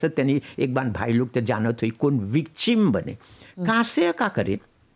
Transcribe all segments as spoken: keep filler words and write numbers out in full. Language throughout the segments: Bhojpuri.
तनी एक बार भाई लोग तो जानत हुई कौन विक्टिम बने कहाँ से का करे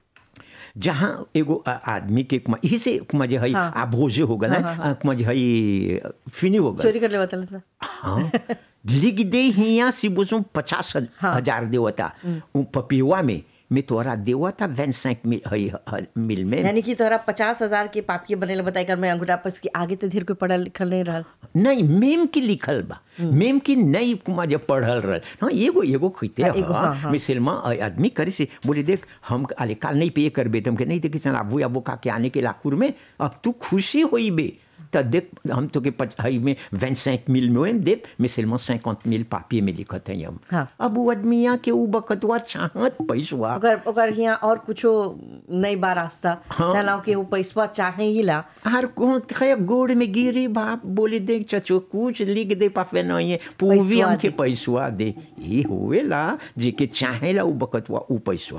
जहाँ एगो आदमी के इही से मजे हई हाँ। आभोजे हो गल है मजे हई फिनी हो गल चोरी कर ले बता हाँ लिख दे हिया सी बोसो पचास हजार देवता पपिवा में में तोरा देवता वेंसेंक मिल हई मिल में यानी कि तोरा पचास हजार के पापिये बने बताई कर मैं अंगूठा पर की आगे तो धीर कोई पढ़ल लिखल नहीं रहल नहीं मेम की लिखल बा मेम की नहीं कुमा जब पढ़ल रहल हाँ एगो एगो खैते हाँ मिसलमा आदमी करे से बोले देख हम आले काल नहीं पे करबे तुम के नहीं देखी चल वो अब वो का के आने के लाकुर में अब तू खुशी होई बे तो देख हम तो के हई में vingt-cinq mille में दे मिसलमा cinquante mille पापिये में लिखत है हम हाँ। अब वो आदमिया के उ बकतवा चाहत पैसवा अगर अगर यहाँ और कुछो नहीं बा रास्ता हाँ। चलाओ के वो पैसवा चाहे ही ला हर को खया गोड़ में गिरी बाप बोले देख चचो कुछ लिख दे पाफे नहीं है पूवी हमके पैसवा दे ये होवेला जे के चाहेला उ बकतवा उ पैसवा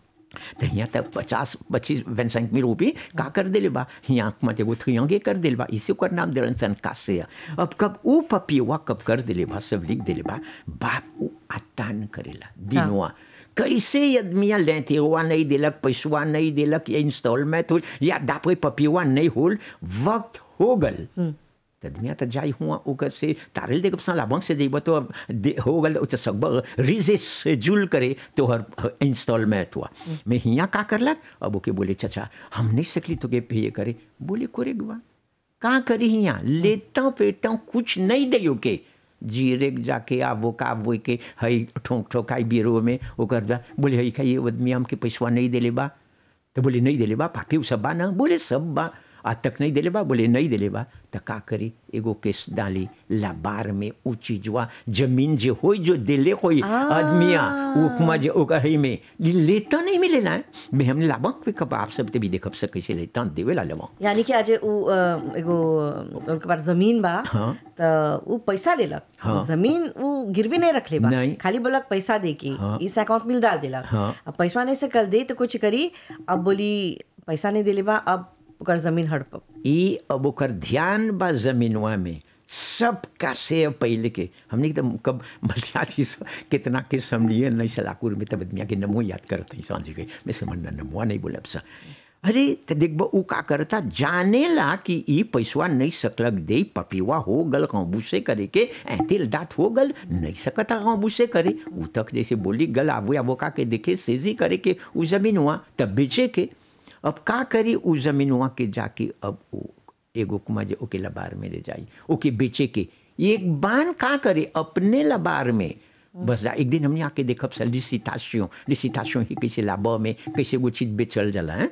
तो यहाँ तक पचास पच्चीस वेंसेंक मिल रुपये का कर दिले बा यहाँ मत एगो थ्रियांगे कर दिले बा इसी ओकर नाम दिलन सन कासे अब कब उ पपिवा कब कर दिले बा सब लिख दिले बा बाप उ आतान करेला दिनवा कैसे आदमिया लेते हुआ नहीं दिलक पैसवा नहीं दिलक या इंस्टॉलमेंट हो या दापरे पपिवा नहीं होल वक्त हो गल आदमिया तो जाई हुआ ओकर से तारल देख सा लाभंग से देब तो हो गल तो सब रिजे से जुल करे तो हर इंस्टॉलमेंट हुआ मैं हियाँ का करलक अब ओके बोले चचा हम नहीं सकली तो के पे करे बोले कोरेग बा का करी हियाँ लेता पेता कुछ नहीं दे के जीरेक जाके आवो का वो के हई ठोक ठोकाई बीरो में ओकर बोले हई खाई आदमी हमके पैसवा नहीं देले बा तो बोले नहीं देले बा पापी सब बा ना बोले सब बा आज तक नहीं दिले बा बोले नहीं दिले बा तो का करी एगो केस डाली लाबार में उ चीजवा जमीन जे होई जो दिले कोई आदमिया उकमा जे ओकर हई में लेता नहीं मिले ना बे हमने लाबक पे कब आप सब ते भी देखब सके से लेता देवे ला लेवा यानी कि आज उ एगो उनके पास जमीन बा तो उ पैसा लेलक जमीन उ गिरवी नहीं रख ले बा खाली बोलक पैसा दे के इस अकाउंट में डाल देलक अब पैसा नहीं से कल दे तो कुछ करी अब बोली पैसा नहीं देले बा अब ओकर जमीन हड़प ई अब ओकर ध्यान बा जमीनवा में सब का से पहले के हमने एकदम कब मलतियाती कितना के समझिए नहीं सलाकुर में तब आदमिया के नमो याद करते सांझ के मैं से मन नमो नहीं बोलब सा अरे तो देख उ का करता जाने ला कि ई पैसवा नहीं सकलक दे पपीवा हो गल काबूसे करे के ऐतिल दात हो गल नहीं सकता काबूसे करे उ तक जैसे बोली गल आवो आवो का के देखे सेजी करे के उ जमीन हुआ तब बेचे के अब का करी उ जमीनवा के जाके अब एगो कुमा जे ओके लबार में ले जाई ओके बेचे के एक बान का करे अपने लबार में बस जा एक दिन हमने आके देखब सा लिसिटाशन लिसिटाशन ही कैसे लाबा में कैसे वो चीज बेचल जाला है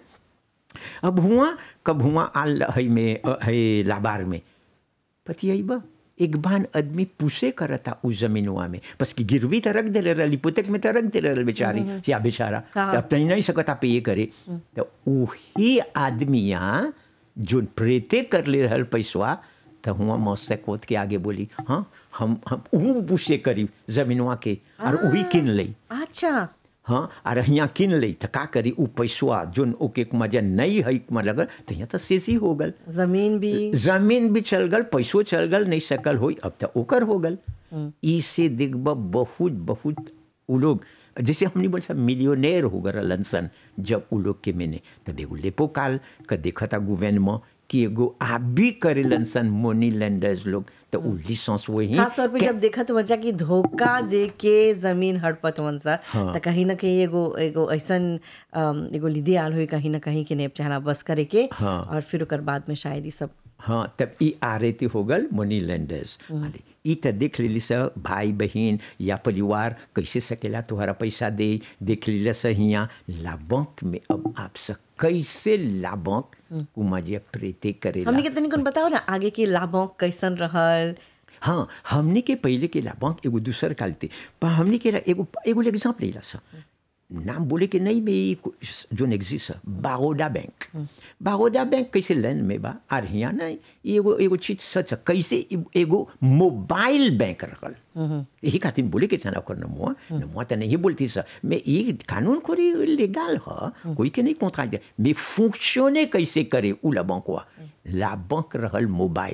अब हुआ कब हुआ आल हई में है लाबार में पति आई बा एक बान आदमी पूछे करता उस जमीनवा में बस की गिरवी तो रख दे रही पुतक में तो रख दे रही बेचारी या बेचारा तब तो नहीं सकता पे ये करे तो वही आदमिया जो प्रेते कर ले रहल पैसवा तो हुआ मौत कोत के आगे बोली हाँ हम हम ऊ पूछे करी जमीनवा के और वही किन ली अच्छा हाँ और यहाँ किन ली तो का करी उ पैसवा जोन ओके मजा नहीं है लगल तो यहाँ तो शेषी हो गल जमीन भी जमीन भी चल गल पैसो चल गल नहीं सकल हो अब तो ओकर हो गल इसे देखब बहुत बहुत उ लोग जैसे हमने बोल सब मिलियोनेर हो गए लंसन जब उ लोग के मैंने तब एगो लेपो काल का देखा था गवर्नमेंट कि एगो आप भी करे लंसन मनी लेंडर्स लोग तो उ लिसेंस वही खास तौर पे जब देखा तो वजह की धोखा दे के जमीन हड़पत वंसा तो कहीं ना कहीं एगो एगो ऐसन एगो लीदे आल हुई कहीं ना कहीं के नेप चाहना बस करे के और फिर ओकर बाद में शायद ही सब हाँ तब ई आ रही थी हो गल मनी लेंडर्स ई तो देख ली सब भाई बहन या परिवार कैसे सकेला तुम्हारा पैसा दे देख ली स हियाँ लाभक में अब आप सब कैसे लाभक कुमाजिया प्रेते करे हमने कितने कौन बताओ ना आगे के लाभक कैसन रहल हाँ हमने के पहले के लाभक एगो दूसर कालते पर हमने के एगो एगो एग्जाम्पल लेला सा नाम बोले कि नहीं में जो एग्जिस्ट है बारोदा बैंक बारोदा बैंक कैसे लैंड में बा आर हिया ना एगो एगो चीज सच कैसे एगो मोबाइल बैंक रखल यही खातिर बोले कि चना कर नमो नमो तो नहीं बोलती सर मैं ये कानून को लीगल है कोई के नहीं कॉन्ट्रैक्ट दे मैं फंक्शने कैसे करे उ ला बैंक ला बैंक रहल मोबाइल